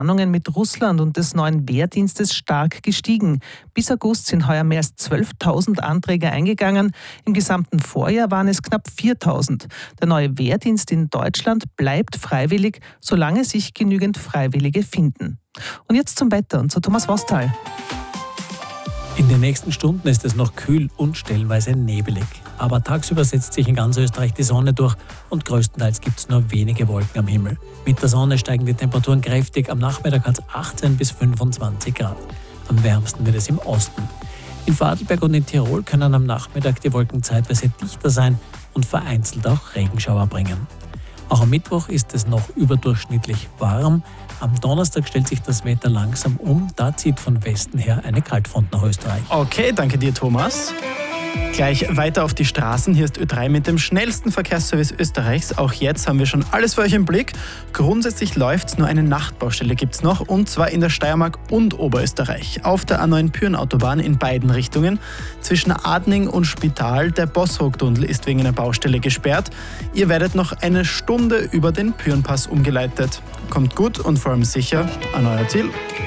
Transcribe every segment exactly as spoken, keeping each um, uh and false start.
Spannungen mit Russland und des neuen Wehrdienstes stark gestiegen. Bis August sind heuer mehr als zwölftausend Anträge eingegangen. Im gesamten Vorjahr waren es knapp viertausend. Der neue Wehrdienst in Deutschland bleibt freiwillig, solange sich genügend Freiwillige finden. Und jetzt zum Wetter und zu Thomas Wostal. In den nächsten Stunden ist es noch kühl und stellenweise nebelig. Aber tagsüber setzt sich in ganz Österreich die Sonne durch und größtenteils gibt es nur wenige Wolken am Himmel. Mit der Sonne steigen die Temperaturen kräftig. Am Nachmittag hat es achtzehn bis fünfundzwanzig Grad. Am wärmsten wird es im Osten. In Vorarlberg und in Tirol können am Nachmittag die Wolken zeitweise dichter sein und vereinzelt auch Regenschauer bringen. Auch am Mittwoch ist es noch überdurchschnittlich warm. Am Donnerstag stellt sich das Wetter langsam um. Da zieht von Westen her eine Kaltfront nach Österreich. Okay, danke dir, Thomas. Gleich weiter auf die Straßen. Hier ist Ö drei mit dem schnellsten Verkehrsservice Österreichs. Auch jetzt haben wir schon alles für euch im Blick. Grundsätzlich läuft's, nur eine Nachtbaustelle gibt's noch, und zwar in der Steiermark und Oberösterreich. Auf der A neun Pyhrn-Autobahn in beiden Richtungen. Zwischen Adning und Spital. Der Bossrock-Tunnel ist wegen einer Baustelle gesperrt. Ihr werdet noch eine Stunde über den Pyhrnpass umgeleitet. Kommt gut und vor allem sicher an euer Ziel.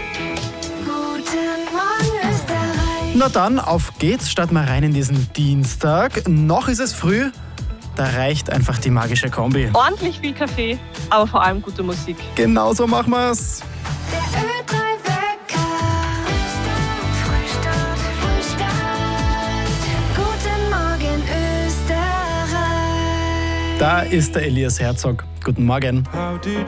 Na dann, auf geht's, starten wir rein in diesen Dienstag. Noch ist es früh, da reicht einfach die magische Kombi. Ordentlich viel Kaffee, aber vor allem gute Musik. Genau so machen wir's. Der Ö drei Wecker. Frühstart, Frühstart. Guten Morgen, Österreich. Da ist der Elias Herzog. Guten Morgen.